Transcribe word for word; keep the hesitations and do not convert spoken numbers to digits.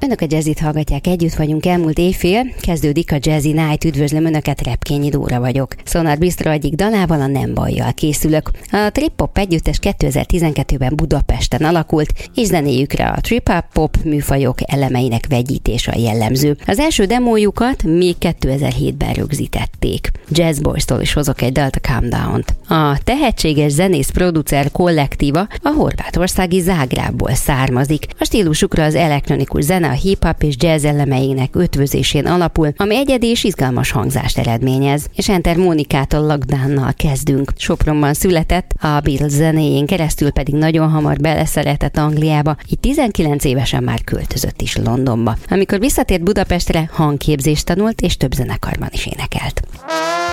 Önök a Jazzit hallgatják, együtt vagyunk elmúlt éjfél, kezdődik a Jazzy Night, üdvözlöm Önöket, Repkényi Dóra vagyok. Szonár Bistro egyik dalával, a Nem bajjal készülök. A trip-hop együttes kétezer-tizenkettőben Budapesten alakult, és zenéjükre a trip-hop pop műfajok elemeinek vegyítése a jellemző. Az első demójukat még kétezer-hétben rögzítették. Jazz Boys-tól is hozok egy dalt, a Calm Down-t. A tehetséges zenész-producer kollektíva a horvátországi Zágrábból származik. A stílusukra az elektronikus zene, a hip-hop és jazz elemeinek ötvözésén alapul, ami egyedi és izgalmas hangzást eredményez. És Enter Mónikától Lockdownnal kezdünk. Sopronban született, a Beatles zenéjén keresztül pedig nagyon hamar beleszeretett Angliába, így tizenkilenc évesen már költözött is Londonba. Amikor visszatért Budapestre, hangképzést tanult és több zenekarban is énekelt.